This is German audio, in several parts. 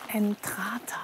Entrata.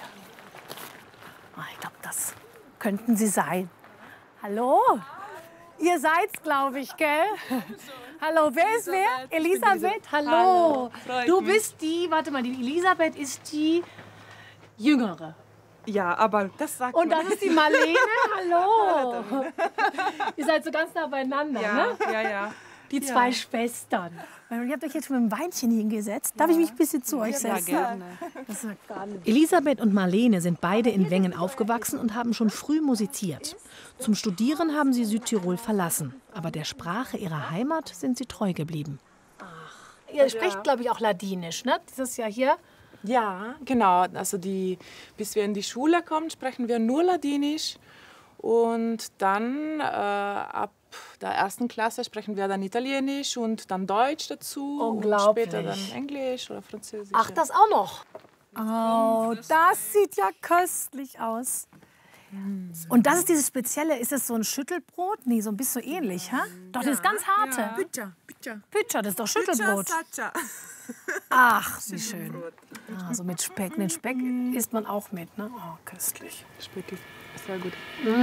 Ich glaube, das könnten Sie sein. Hallo? Ihr seid's, glaube ich, gell? Hallo, wer ist wer? Elisabeth? Hallo. Du bist die, warte mal, die Elisabeth ist die Jüngere. Ja, aber das sagt Und man. das ist die Marlene. Hallo. Ihr seid so ganz nah beieinander, ne? Ja. Die zwei Schwestern. Ihr habt euch jetzt mit einem Weinchen hingesetzt. Darf ich mich ein bisschen zu euch setzen? Ja, gerne. Das ist gar nicht. Elisabeth und Marlene sind beide in Wengen aufgewachsen und haben schon früh musiziert. Zum Studieren haben sie Südtirol verlassen. Aber der Sprache ihrer Heimat sind sie treu geblieben. Ihr sprecht, glaube ich, auch Ladinisch, ne? Dieses Jahr hier. Ja, genau. Also bis wir in die Schule kommen, sprechen wir nur Ladinisch. Und dann ab der 1. Klasse sprechen wir dann Italienisch und dann Deutsch dazu. Unglaublich. Und später dann Englisch oder Französisch. Ach, das auch noch? Oh, das sieht ja köstlich aus. Und das ist dieses Spezielle, ist das so ein Schüttelbrot? Nee, so ein bisschen so ähnlich, ha? Doch, das ist ganz harte. Pütscher, das ist doch Schüttelbrot. Ach, wie schön. Ah, so mit Speck. Den Speck isst man auch mit, ne? Oh, köstlich. Speck ist sehr gut.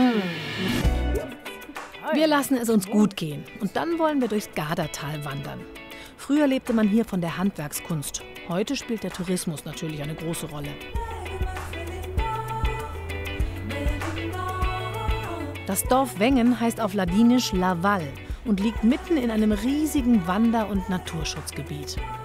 Wir lassen es uns gut gehen. Und dann wollen wir durchs Gardatal wandern. Früher lebte man hier von der Handwerkskunst. Heute spielt der Tourismus natürlich eine große Rolle. Das Dorf Wengen heißt auf Ladinisch La Val und liegt mitten in einem riesigen Wander- und Naturschutzgebiet.